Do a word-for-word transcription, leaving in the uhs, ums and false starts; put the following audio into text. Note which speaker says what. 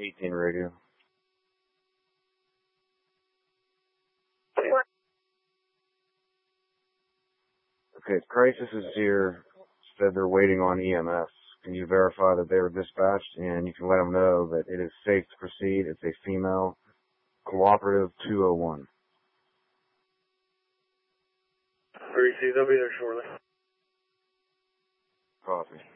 Speaker 1: eighteen radio. Okay, Crisis is here. Said they're waiting on E M S. Can you verify that they were dispatched? And you can let them know that it is safe to proceed. It's a female. Cooperative two oh one.
Speaker 2: Received. They'll be there shortly.
Speaker 1: Copy.